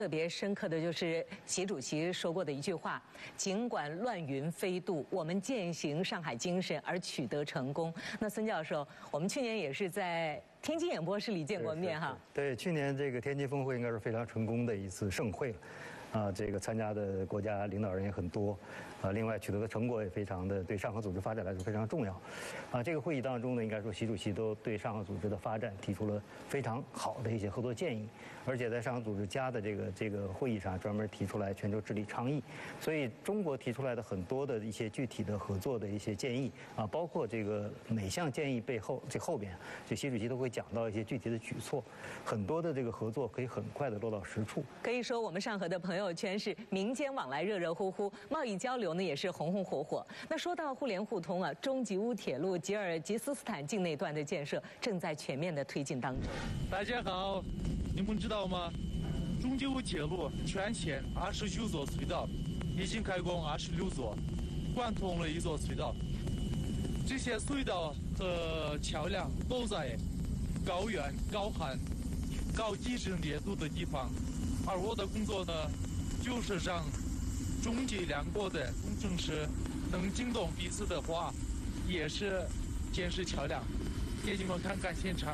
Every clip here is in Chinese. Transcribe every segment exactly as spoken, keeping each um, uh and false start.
特别深刻的就是习主席说过的一句话：尽管乱云飞渡，我们践行上海精神而取得成功。那孙教授，我们去年也是在天津演播室里见过面哈。 对，去年这个天津峰会应该是非常成功的一次盛会了。 啊，这个参加的国家领导人也很多，啊，另外取得的成果也非常的对上合组织发展来说非常重要，啊，这个会议当中呢，应该说习主席都对上合组织的发展提出了非常好的一些合作建议，而且在上合组织家的这个这个会议上专门提出来全球治理倡议，所以中国提出来的很多的一些具体的合作的一些建议啊，包括这个每项建议背后这后边，这习主席都会讲到一些具体的举措，很多的这个合作可以很快的落到实处。 可以说我们上合的朋友。 朋友圈是民间往来热热乎乎，贸易交流呢也是红红火火。那说到互联互通啊，中吉乌铁路吉尔吉斯斯坦境内段的建设正在全面的推进当中。 大家好，你们知道吗？中吉乌铁路全线二十九座隧道，已经开工二十六座，贯通了一座隧道。这些隧道和桥梁都在高原、高寒、高地震烈度的地方，而我的工作呢？ 就是让中吉两国的工程师能惊动彼此的话，也是建设桥梁。给你们看看现场，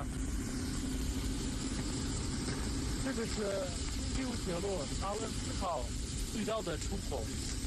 这个是中吉乌铁路达文四号隧道的出口。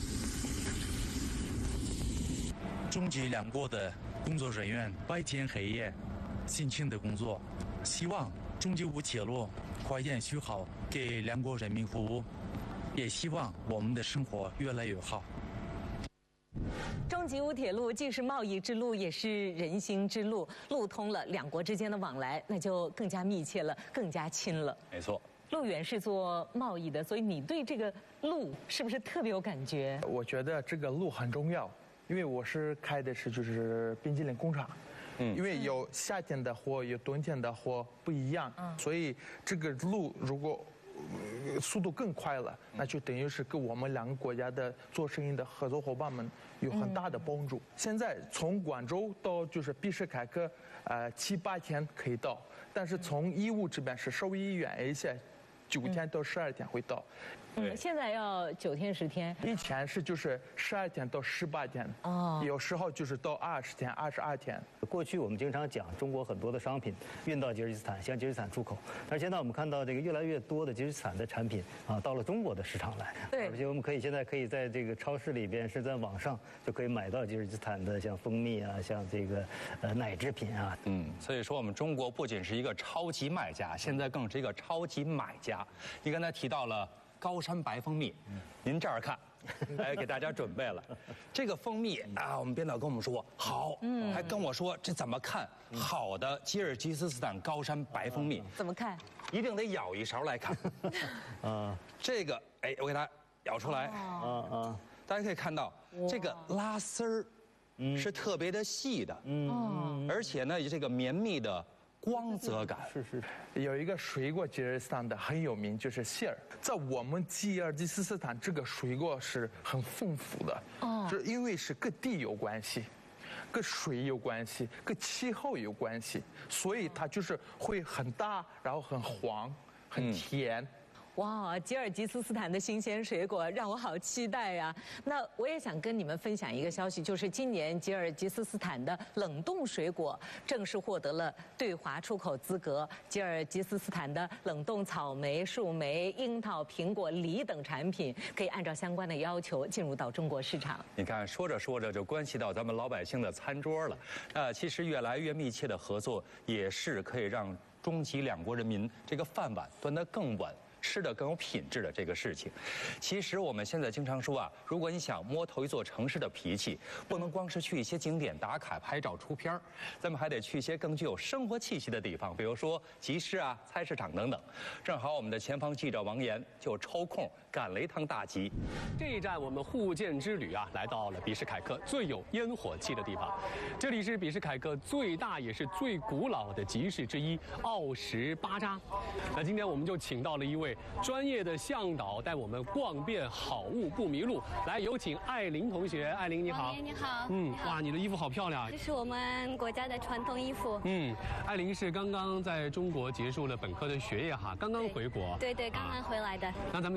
中吉两国的工作人员白天黑夜辛勤的工作，希望中吉乌铁路快点修好，给两国人民服务。 也希望我们的生活越来越好。 中吉乌铁路既是贸易之路，也是人心之路，路通了，两国之间的往来那就更加密切了，更加亲了。 没错， 陆远是做贸易的，所以你对这个路是不是特别有感觉？ 我觉得这个路很重要，因为我是开的是就是冰激凌工厂。 嗯，因为有夏天的货，有冬天的货不一样，嗯、所以这个路如果。 速度更快了，那就等于是给我们两个国家的做生意的合作伙伴们有很大的帮助。嗯、现在从广州到就是比什凯克，呃，七八天可以到，但是从义乌这边是稍微远一些，九天到十二天会到。 嗯，现在要九天十天。 以前是就是十二天到十八天，哦，有时候就是到二十天、二十二天。 过去我们经常讲中国很多的商品运到吉尔吉斯坦，向吉尔吉斯坦出口，但是现在我们看到这个越来越多的吉尔吉斯坦的产品啊，到了中国的市场来。 对， 而且我们可以现在可以在这个超市里边，是在网上就可以买到吉尔吉斯坦的像蜂蜜啊，像这个呃奶制品啊。 嗯，所以说我们中国不仅是一个超级卖家，现在更是一个超级买家。你刚才提到了高山白蜂蜜，您这儿看。 哎，给大家准备了这个蜂蜜啊！我们编导跟我们说好，嗯，还跟我说这怎么看好的吉尔吉斯斯坦高山白蜂蜜？ 怎么看？ 一定得舀一勺来看。啊，这个哎，我给它舀出来。啊啊，大家可以看到这个拉丝儿，嗯，是特别的细的，嗯，而且呢，这个绵密的。 光泽感是是，有一个水果吉尔吉斯坦的很有名，就是杏儿。在我们吉尔吉斯斯坦，这个水果是很丰富的，哦，是因为是跟地有关系，跟水有关系，跟气候有关系，所以它就是会很大，然后很黄，很甜。嗯哇，吉尔吉斯斯坦的新鲜水果让我好期待呀！那我也想跟你们分享一个消息，就是今年吉尔吉斯斯坦的冷冻水果正式获得了对华出口资格。吉尔吉斯斯坦的冷冻草莓、树莓、樱桃、苹果、梨等产品可以按照相关的要求进入到中国市场。 你看，说着说着就关系到咱们老百姓的餐桌了。呃，其实越来越密切的合作，也是可以让中吉两国人民这个饭碗端得更稳。 吃的更有品质的这个事情，其实我们现在经常说啊，如果你想摸透一座城市的脾气，不能光是去一些景点打卡拍照出片儿，咱们还得去一些更具有生活气息的地方，比如说集市啊、菜市场等等。正好我们的前方记者王岩就抽空赶了一趟大集。 这一站我们互鉴之旅啊，来到了比什凯克最有烟火气的地方，这里是比什凯克最大也是最古老的集市之一——奥什巴扎。那今天我们就请到了一位。 专业的向导带我们逛遍好物不迷路。来，有请艾琳同学。艾琳你好。 你好。 嗯，哇，你的衣服好漂亮。 这是我们国家的传统衣服。 嗯，艾琳是刚刚在中国结束了本科的学业哈，刚刚回国。 对对，刚刚回来的。 那咱们。